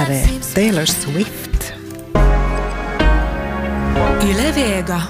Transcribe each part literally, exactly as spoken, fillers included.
här är Taylor Swift. Yle Vega.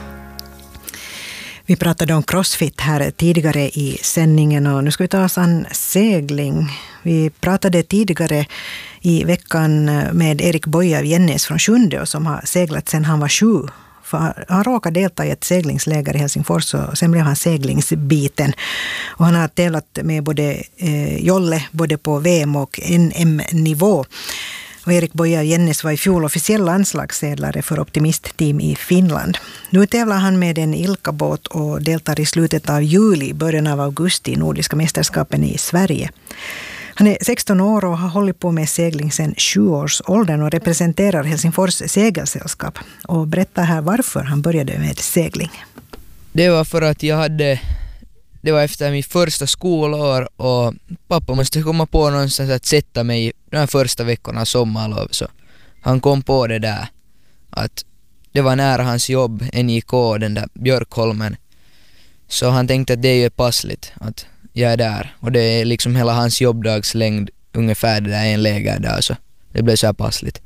Vi pratade om crossfit här tidigare i sändningen och nu ska vi ta oss an segling. Vi pratade tidigare i veckan med Erik Boye av Jennes från Sjunde som har seglat sedan han var sju. För han råkade delta i ett seglingsläger i Helsingfors och sen blev han seglingsbiten. Och han har tävlat med både eh, jolle både på V M och N M-nivå. Och Erik Boye av Jennes var i fjol officiell landslagssedlare för Optimist-team i Finland. Nu tävlar han med en Ilka-båt och deltar i slutet av juli, början av augusti i Nordiska mästerskapen i Sverige. Han är sexton år och har hållit på med segling sedan sju års åldern och representerar Helsingfors segelsällskap. Och berättar här varför han började med segling. Det var för att jag hade, det var efter min första skolår och pappa måste komma på någonstans att sätta mig de här första veckorna av sommarlov. Så han kom på det där att det var nära hans jobb, N J K, den där Björkholmen. Så han tänkte att det är ju passligt att jag är där. Och det är liksom hela hans jobbdagslängd ungefär det där en läger där. Så det blev så här passligt.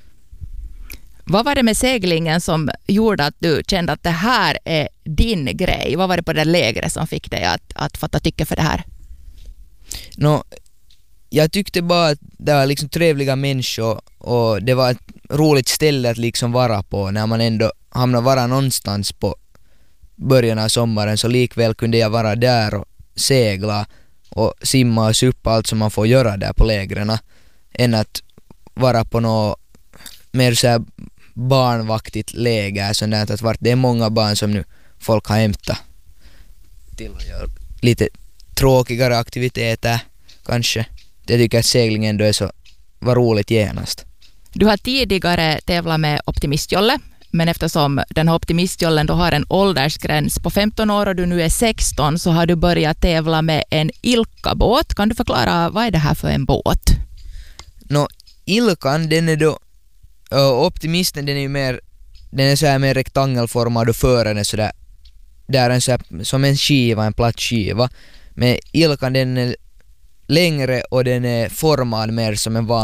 Vad var det med seglingen som gjorde att du kände att det här är din grej? Vad var det på det lägret som fick dig att, att fatta tycke för det här? Nå, jag tyckte bara att det var liksom trevliga människor och det var ett roligt ställe att liksom vara på när man ändå hamnar vara någonstans på början av sommaren, så likväl kunde jag vara där och segla och simma och suppa allt som man får göra där på lägren än att vara på något mer så här barnvaktigt läger sånt där, att vart det är många barn som nu folk har hämtat till att göra lite tråkigare aktiviteter kanske. Jag tycker att seglingen då är så var roligt genast. Du har tidigare tävlat med Optimistjolle, men eftersom den här Optimistjollen då har en åldersgräns på femton år och du nu är sexton, så har du börjat tävla med en Ilka-båt. Kan du förklara, vad är det här för en båt? Nå, Ilkan, den är då uh, Optimisten, den är ju mer den är så här mer rektangelformad och fören är så där där är en så här, som en skiva, en platt skiva. Men Ilkan, den är längre och den är formad mer som en vanlig